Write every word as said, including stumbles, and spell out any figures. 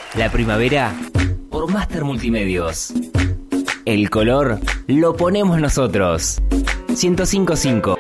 La primavera por Master Multimedios. El color lo ponemos nosotros. ciento cinco punto cinco.